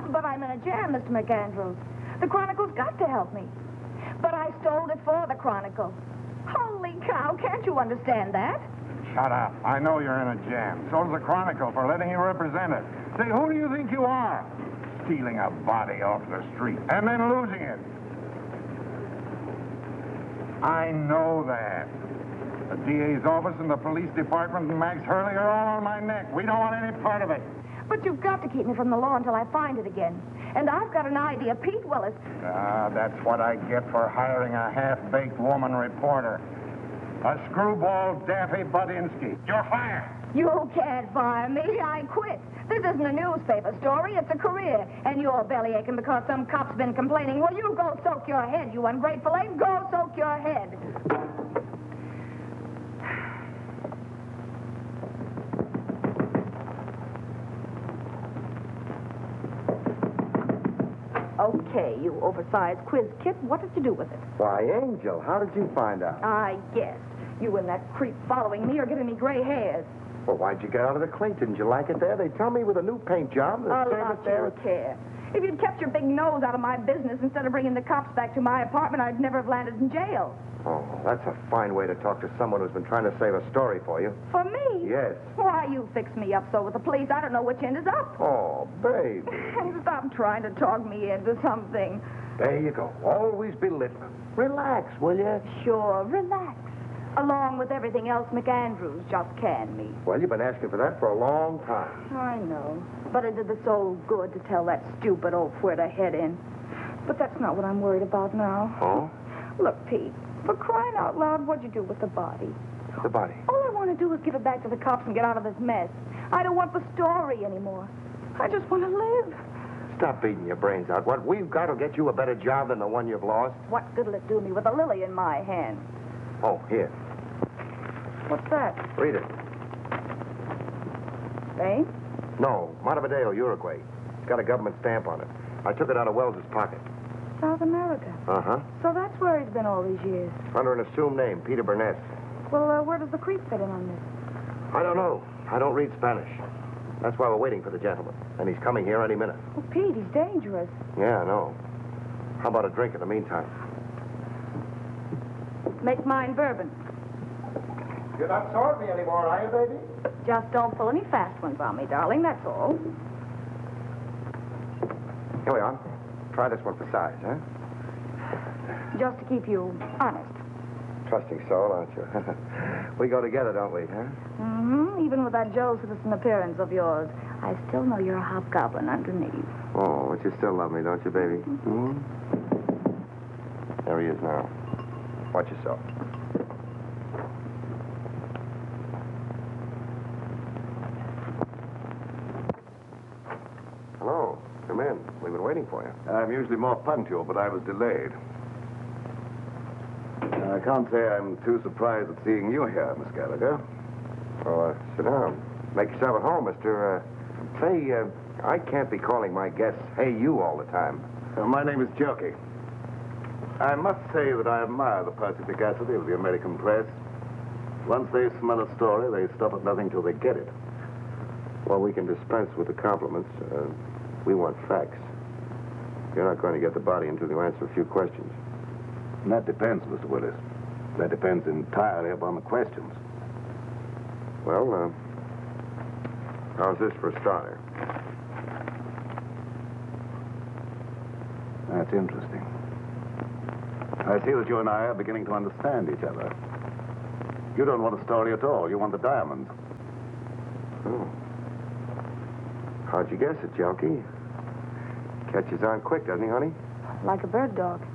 But I'm in a jam, Mr. McAndrews. The Chronicle's got to help me. But I stole it for the Chronicle. Holy cow, can't you understand that? Shut up. I know you're in a jam. So's the Chronicle for letting you represent it. Say, who do you think you are? Stealing a body off the street and then losing it. I know that. The DA's office and the police department and Max Hurley are all on my neck. We don't want any part of it. But you've got to keep me from the law until I find it again. And I've got an idea. Pete Willis. That's what I get for hiring a half-baked woman reporter. A screwball Daffy Budinsky. You're fired. You can't fire me. I quit. This isn't a newspaper story. It's a career. And you're belly aching because some cop's been complaining. Well, you go soak your head, you ungrateful ape. Go soak your head. Okay, you oversized quiz kit. What did you do with it? Why, Angel, how did you find out? I guess. You and that creep following me are giving me gray hairs. Well, why'd you get out of the clink? Didn't you like it there? They tell me with a new paint job, the service there... care. If you'd kept your big nose out of my business instead of bringing the cops back to my apartment, I'd never have landed in jail. Oh, that's a fine way to talk to someone who's been trying to save a story for you. For me? Yes. Why, you fix me up so with the police, I don't know which end is up. Oh, baby. Stop trying to talk me into something. There you go. Always belittling. Relax, will you? Sure, relax. Along with everything else McAndrews just canned me. Well, you've been asking for that for a long time. I know. But it did the soul good to tell that stupid oaf where to head in. But that's not what I'm worried about now. Oh? Look, Pete, for crying out loud, what'd you do with the body? The body? All I want to do is give it back to the cops and get out of this mess. I don't want the story anymore. I just want to live. Stop beating your brains out. What we've got will get you a better job than the one you've lost. What good'll it do me with a lily in my hand? Oh, here. What's that? Read it. Spain? No, Montevideo, Uruguay. It's got a government stamp on it. I took it out of Wells's pocket. South America. Uh-huh. So that's where he's been all these years. Under an assumed name, Peter Burness. Well, where does the creep fit in on this? I don't know. I don't read Spanish. That's why we're waiting for the gentleman. And he's coming here any minute. Well, Pete, he's dangerous. Yeah, I know. How about a drink in the meantime? Make mine bourbon. You're not sorting me anymore, are you, baby? Just don't pull any fast ones on me, darling, that's all. Here we are. Try this one for size, huh? Just to keep you honest. Trusting soul, aren't you? We go together, don't we, huh? Mm-hmm. Even with that Joe Citizen appearance of yours, I still know you're a hobgoblin underneath. Oh, but you still love me, don't you, baby? Mm-hmm. There he is now. Watch yourself. Hello. Come in. We've been waiting for you. I'm usually more punctual, but I was delayed. I can't say I'm too surprised at seeing you here, Miss Gallagher. Oh, sit down. Make yourself at home, mister. Say, I can't be calling my guests, hey, you, all the time. My name is Jerky. I must say that I admire the perspicacity of the American press. Once they smell a story, they stop at nothing till they get it. Well, we can dispense with the compliments. We want facts. You're not going to get the body until you answer a few questions. And that depends, Mr. Willis. That depends entirely upon the questions. Well, how's this for a starter? That's interesting. I see that you and I are beginning to understand each other. You don't want a story at all. You want the diamonds. Oh. How'd you guess it, Jelky? Catches on quick, doesn't he, honey? Like a bird dog.